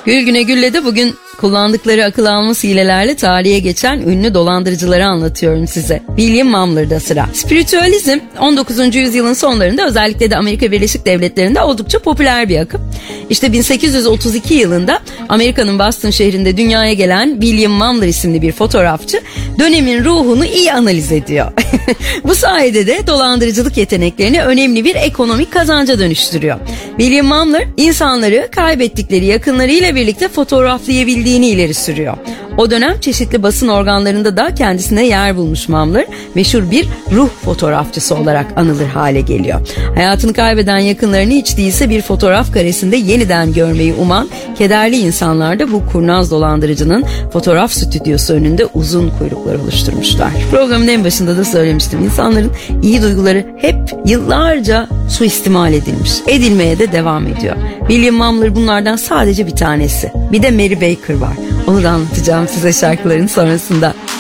Gül Güne Gül'le de bugün kullandıkları akıl almaz hilelerle tarihe geçen ünlü dolandırıcıları anlatıyorum size. William Mumler'da sıra. Spiritüalizm 19. yüzyılın sonlarında özellikle de Amerika Birleşik Devletleri'nde oldukça popüler bir akım. İşte 1832 yılında Amerika'nın Boston şehrinde dünyaya gelen William Mumler isimli bir fotoğrafçı dönemin ruhunu iyi analiz ediyor. Bu sayede de dolandırıcılık yeteneklerini önemli bir ekonomik kazanca dönüştürüyor. William Mumler insanları kaybettikleri yakınlarıyla birlikte fotoğraflayabildiğini ileri sürüyor. O dönem çeşitli basın organlarında da kendisine yer bulmuş Mumler meşhur bir ruh fotoğrafçısı olarak anılır hale geliyor. Hayatını kaybeden yakınlarını hiç değilse bir fotoğraf karesinde yeniden görmeyi uman kederli insanlar da bu kurnaz dolandırıcının fotoğraf stüdyosu önünde uzun kuyruklar oluşturmuşlar. Programın en başında da söylemiştim. İnsanların iyi duyguları hep yıllarca suistimal edilmiş. Edilmeye de devam ediyor. William Mumler bunlardan sadece bir tanesi. Bir de Mary Baker var. Onu da anlatacağım size şarkıların sonrasında.